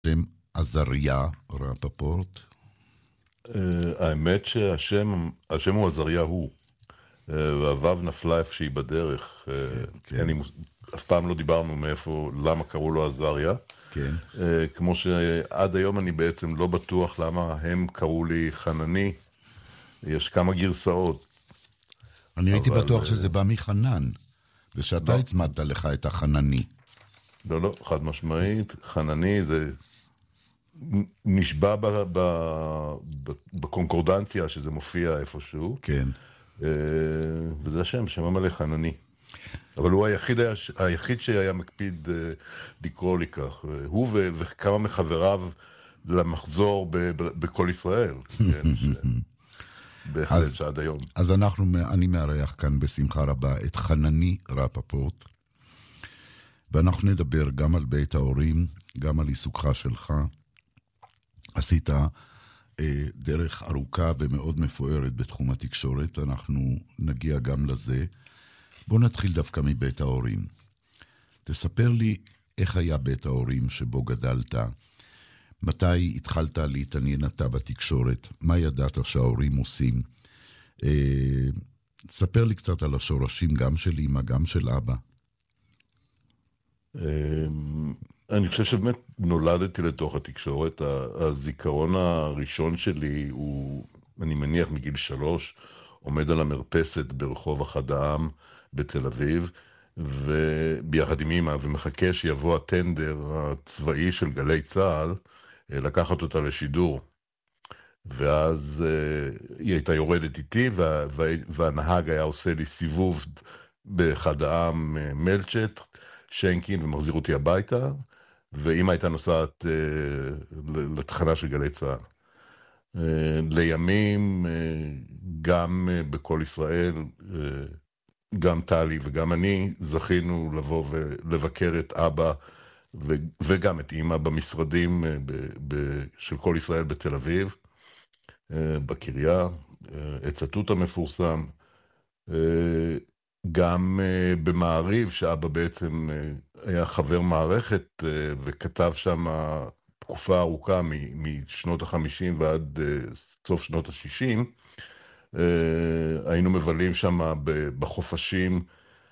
שם עזריה רפפורט. האמת שהשם הוא עזריהו, והוו נפלה איפה שהיא בדרך. כן. אף פעם לא דיברנו מאיפה, למה קראו לו עזריה. כן. כמו שעד היום אני בעצם לא בטוח למה הם קראו לי חנני. יש כמה גרסאות. אני הייתי אבל, בטוח שזה בא מחנן, ושאתה לא. הצמדת לך את החנני. לא, חד משמעית. חנני זה נשבע בקונקורדנציה שזה מופיע איפשהו. כן. וזה שם המלא חנני. אבל הוא היחיד שהיה מקפיד לקרוא לי כך. הוא וכמה מחבריו למחזור בכל ישראל. בהחלט שעד היום. אז אני מארח כאן בשמחה רבה את חנני רפפורט, ואנחנו נדבר גם על בית ההורים, גם על עיסוקך שלך. עשית דרך ארוכה ומאוד מפוארת בתחום התקשורת, אנחנו נגיע גם לזה. בוא נתחיל דווקא מבית ההורים. תספר לי איך היה בית ההורים שבו גדלת, מתי התחלת להתעניין אתה בתקשורת, מה ידעת שההורים עושים. תספר לי קצת על השורשים, גם של אמא, גם של אבא. אני חושב שבאמת נולדתי לתוך התקשורת. הזיכרון הראשון שלי הוא, אני מניח מגיל 3, עומד על המרפסת ברחוב אחד העם בתל אביב, וביחד עם אמא, ומחכה שיבוא הטנדר הצבאי של גלי צהל, לקחת אותה לשידור. ואז היא הייתה יורדת איתי, והנהג היה עושה לי סיבוב באחד העם מלצ'ט, שנקין, ומחזיר אותי הביתה, ואמא הייתה נוסעת לתחנה של גלי צהל. לימים, גם בכל ישראל, גם טלי וגם אני זכינו לבוא ולבקר את אבא וגם את אמא במשרדים של כל ישראל בתל אביב, בקריה, הצטוט המפורסם, גם במעריב, שאבא בעצם היה חבר מערכת וכתב שם תקופה ארוכה משנות ה-50 ועד סוף שנות ה-60, היינו מבלים שם בחופשים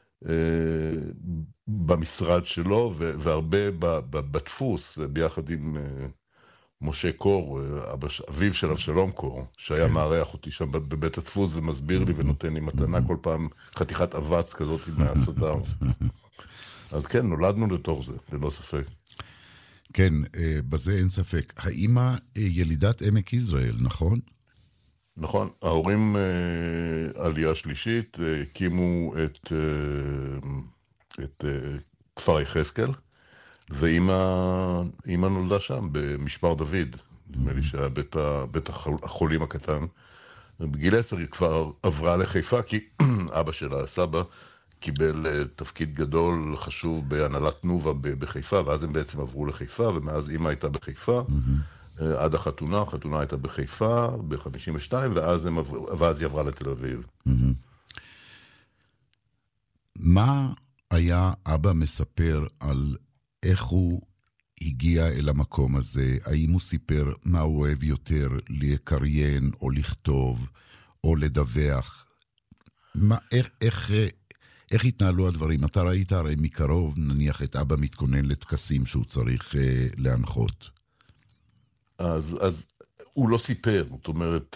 במשרד שלו, והרבה בדפוס ביחד עם משה קור, אביו של אבשלום קור, שהיה מארח אותי שם בבית הדפוס ומסביר לי ונותן לי מתנה כל פעם חתיכת אבץ כזאת מהסדר. אז כן, נולדנו לתוך זה, ללא ספק. כן, בזה אין ספק. האמא ילידת עמק יזרעאל, נכון? נכון, ההורים עלייה שלישית הקימו את כפר יחזקאל, ואמא נולדה שם במשמר דוד, נדמה לי שהיה בית החולים הקטן. בגיל 10 היא כבר עברה לחיפה, כי אבא שלה, סבא, קיבל תפקיד גדול, חשוב בהנהלת תנובה בחיפה, ואז הם בעצם עברו לחיפה, ומאז אמא הייתה בחיפה, עד החתונה הייתה בחיפה, ב-52, ואז היא עברה לתל אביב. מה היה אבא מספר על איך הוא הגיע אל המקום הזה? האם הוא סיפר מה הוא אוהב יותר, לקריין או לכתוב או לדווח? איך התנהלו הדברים? אתה ראית הרי מקרוב, נניח את אבא מתכונן לטקסים שהוא צריך להנחות. אז הוא לא סיפר, זאת אומרת,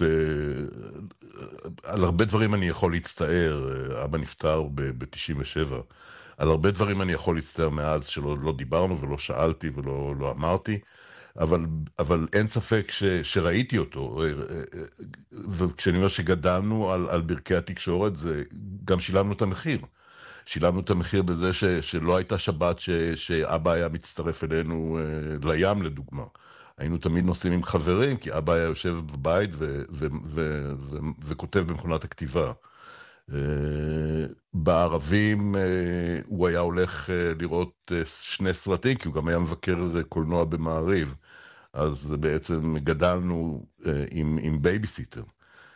על הרבה דברים אני יכול להצטער. אבא נפטר ב-97, על הרבה דברים אני יכול להצטער מאז שלא דיברנו ולא שאלתי ולא אמרתי, אבל אין ספק שראיתי אותו, וכשאני אומר שגדלנו על ברכי התקשורת, זה גם שילמנו את המחיר. שילמנו את המחיר בזה שלא הייתה שבת שאבא היה מצטרף אלינו לים לדוגמה. היינו תמיד נוסעים עם חברים, כי אבא היה יושב בבית וכותב במכונת הכתיבה. בערבים הוא היה הולך לראות 2 סרטים, כי הוא גם היה מבקר קולנוע במעריב. אז בעצם גדלנו עם בייביסיטר.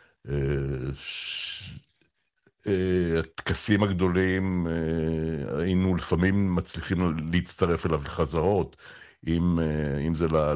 הטקסים הגדולים, היינו לפעמים מצליחים להצטרף אליו לחזרות. אם זה